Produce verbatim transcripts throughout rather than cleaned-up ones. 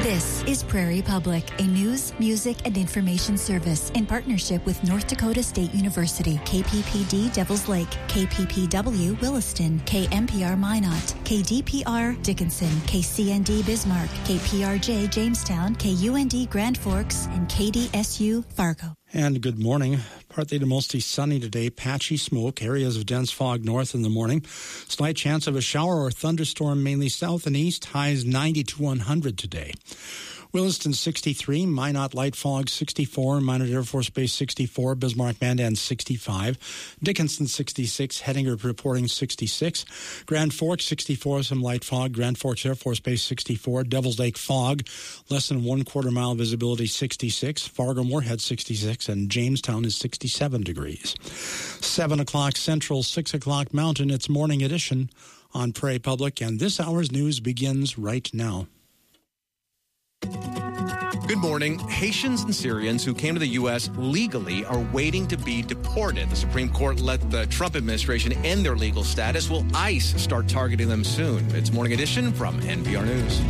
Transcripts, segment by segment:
This is Prairie Public, a news, music, and information service in partnership with North Dakota State University, K P P D Devils Lake, K P P W Williston, K M P R Minot, K D P R Dickinson, K C N D Bismarck, K P R J Jamestown, K U N D Grand Forks, and K D S U Fargo. And good morning. Partly to mostly sunny today. Patchy smoke, areas of dense fog north in the morning. Slight chance of a shower or thunderstorm mainly south and east. Highs ninety to one hundred today. Williston sixty-three, Minot light fog sixty-four, Minot Air Force Base sixty-four, Bismarck Mandan sixty-five, Dickinson sixty-six, Hettinger reporting sixty-six, Grand Forks sixty-four, some light fog, Grand Forks Air Force Base sixty-four, Devils Lake fog, less than one quarter mile visibility sixty-six, Fargo Moorhead sixty-six, and Jamestown is sixty-seven degrees. seven o'clock Central, six o'clock Mountain, it's Morning Edition on Prairie Public, and this hour's news begins right now. Good morning. Haitians and Syrians who came to the U S legally are waiting to be deported. The Supreme Court let the Trump administration end their legal status. Will ICE start targeting them soon? It's Morning Edition from N P R News.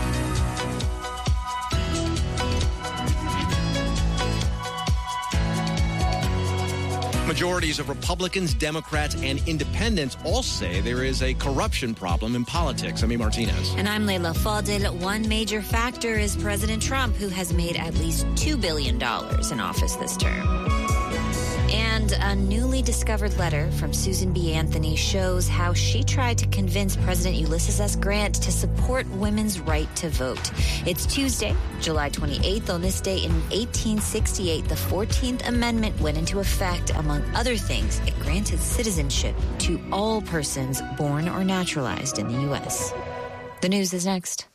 Majorities of Republicans, Democrats, and Independents all say there is a corruption problem in politics. I'm E. Martinez. And I'm Leila Fadel. One major factor is President Trump, who has made at least two billion dollars in office this term. And a newly discovered letter from Susan B. Anthony shows how she tried to convince President Ulysses S. Grant to support women's right to vote. It's Tuesday, July twenty-eighth. On this day in eighteen sixty-eight, the fourteenth Amendment went into effect. Among other things, it granted citizenship to all persons born or naturalized in the U S. The news is next.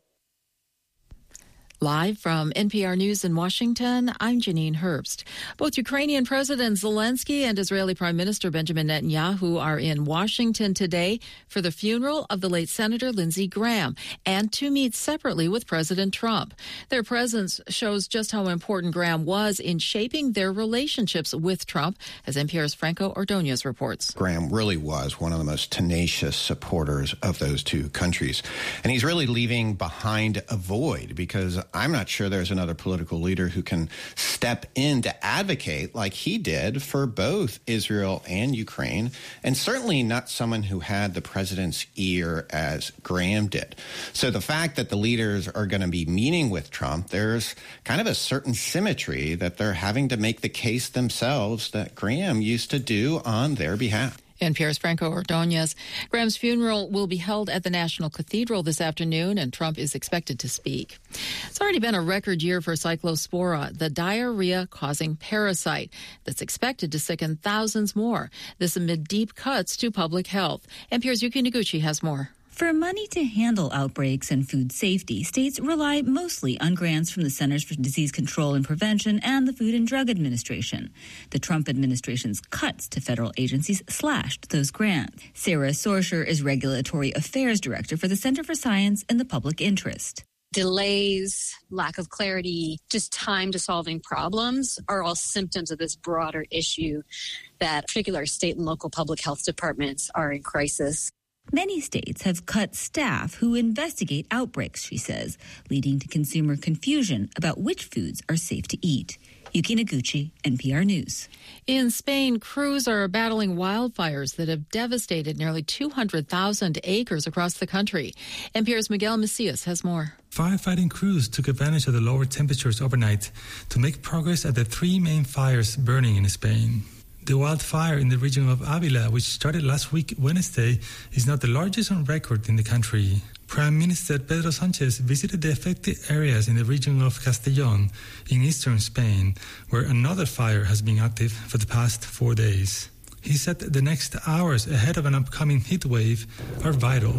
Live from N P R News in Washington, I'm Janine Herbst. Both Ukrainian President Zelensky and Israeli Prime Minister Benjamin Netanyahu are in Washington today for the funeral of the late Senator Lindsey Graham and to meet separately with President Trump. Their presence shows just how important Graham was in shaping their relationships with Trump, as N P R's Franco Ordonez reports. Graham really was one of the most tenacious supporters of those two countries. And he's really leaving behind a void because I'm not sure there's another political leader who can step in to advocate like he did for both Israel and Ukraine, and certainly not someone who had the president's ear as Graham did. So the fact that the leaders are going to be meeting with Trump, there's kind of a certain symmetry that they're having to make the case themselves that Graham used to do on their behalf. N P R's Franco Ordonez. Graham's funeral will be held at the National Cathedral this afternoon, and Trump is expected to speak. It's already been a record year for Cyclospora, the diarrhea-causing parasite that's expected to sicken thousands more. This amid deep cuts to public health. N P R's Yuki Noguchi has more. For money to handle outbreaks and food safety, states rely mostly on grants from the Centers for Disease Control and Prevention and the Food and Drug Administration. The Trump administration's cuts to federal agencies slashed those grants. Sarah Sorsher is Regulatory Affairs Director for the Center for Science and the Public Interest. Delays, lack of clarity, just time to solving problems are all symptoms of this broader issue that particular state and local public health departments are in crisis. Many states have cut staff who investigate outbreaks, she says, leading to consumer confusion about which foods are safe to eat. Yuki Noguchi, N P R News. In Spain, crews are battling wildfires that have devastated nearly two hundred thousand acres across the country. N P R's Miguel Macias has more. Firefighting crews took advantage of the lower temperatures overnight to make progress at the three main fires burning in Spain. The wildfire in the region of Avila, which started last week Wednesday, is now the largest on record in the country. Prime Minister Pedro Sanchez visited the affected areas in the region of Castellón in eastern Spain, where another fire has been active for the past four days. He said that the next hours ahead of an upcoming heat wave are vital.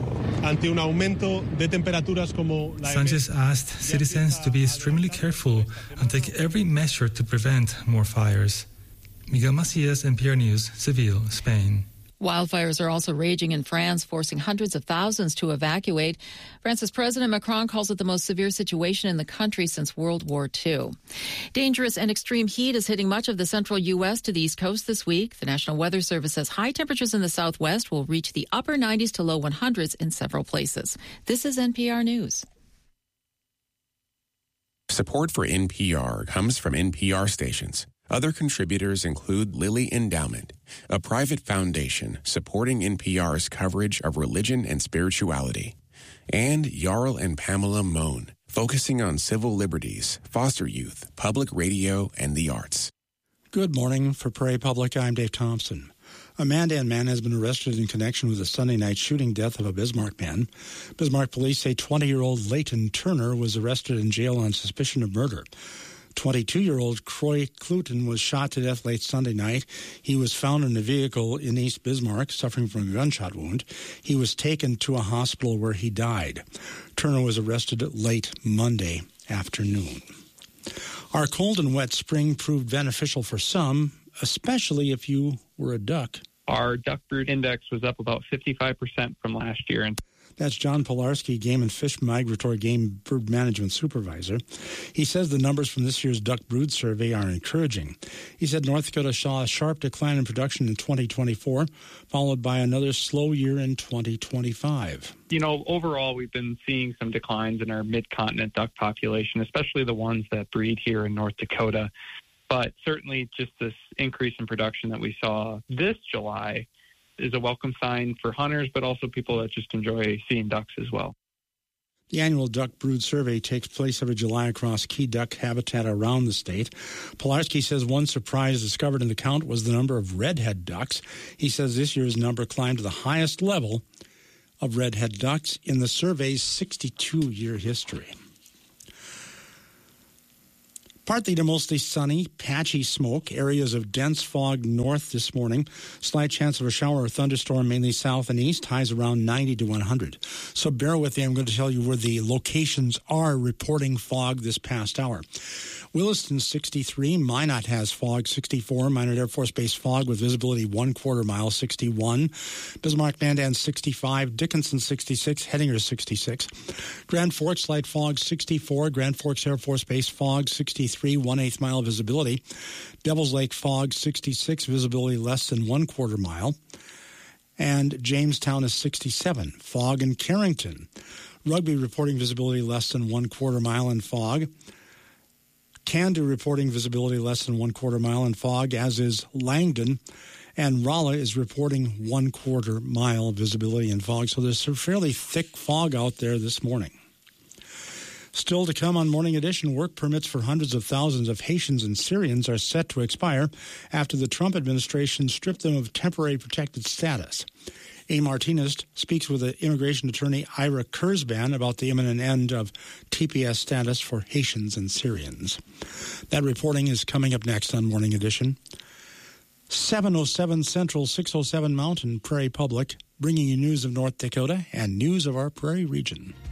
Sanchez asked citizens to be extremely careful and take every measure to prevent more fires. Miguel Macias, N P R News, Seville, Spain. Wildfires are also raging in France, forcing hundreds of thousands to evacuate. France's President Macron calls it the most severe situation in the country since World War Two. Dangerous and extreme heat is hitting much of the central U S to the East Coast this week. The National Weather Service says high temperatures in the Southwest will reach the upper nineties to low hundreds in several places. This is N P R News. Support for N P R comes from N P R stations. Other contributors include Lilly Endowment, a private foundation supporting N P R's coverage of religion and spirituality, and Jarl and Pamela Mohn, focusing on civil liberties, foster youth, public radio, and the arts. Good morning. For Prairie Public, I'm Dave Thompson. A Mandan man has been arrested in connection with a Sunday night shooting death of a Bismarck man. Bismarck police say twenty-year-old Leighton Turner was arrested in jail on suspicion of murder. twenty-two-year-old Croy Cluton was shot to death late Sunday night. He was found in a vehicle in East Bismarck, suffering from a gunshot wound. He was taken to a hospital where he died. Turner was arrested late Monday afternoon. Our cold and wet spring proved beneficial for some, especially if you were a duck. Our duck brood index was up about fifty-five percent from last year. And That's John Pilarski, Game and Fish Migratory Game Bird Management Supervisor. He says the numbers from this year's duck brood survey are encouraging. He said North Dakota saw a sharp decline in production in twenty twenty-four, followed by another slow year in twenty twenty-five. You know, overall, we've been seeing some declines in our mid-continent duck population, especially the ones that breed here in North Dakota. But certainly just this increase in production that we saw this July is a welcome sign for hunters, but also people that just enjoy seeing ducks as well. The annual duck brood survey takes place every July across key duck habitat around the state. Pilarski says one surprise discovered in the count was the number of redhead ducks. He says this year's number climbed to the highest level of redhead ducks in the survey's sixty-two-year history. Partly to mostly sunny, patchy smoke, areas of dense fog north this morning. Slight chance of a shower or thunderstorm, mainly south and east, highs around ninety to one hundred. So bear with me, I'm going to tell you where the locations are reporting fog this past hour. Williston, sixty-three. Minot has fog, sixty-four. Minot Air Force Base fog with visibility one quarter mile, sixty-one. Bismarck, Mandan, sixty-five. Dickinson, sixty-six. Hettinger, sixty-six. Grand Forks, light fog, sixty-four. Grand Forks Air Force Base fog, sixty-three. One-eighth mile visibility. Devils Lake fog, sixty-six. Visibility less than one quarter mile. And Jamestown is sixty-seven. Fog in Carrington. Rugby reporting visibility less than one quarter mile in fog. Candu reporting visibility less than one quarter mile in fog, as is Langdon. And Rolla is reporting one quarter mile visibility in fog. So there's some fairly thick fog out there this morning. Still to come on Morning Edition, work permits for hundreds of thousands of Haitians and Syrians are set to expire after the Trump administration stripped them of temporary protected status. A. Martinez speaks with the immigration attorney Ira Kurzban about the imminent end of T P S status for Haitians and Syrians. That reporting is coming up next on Morning Edition. seven oh seven Central, six oh seven Mountain, Prairie Public, bringing you news of North Dakota and news of our Prairie region.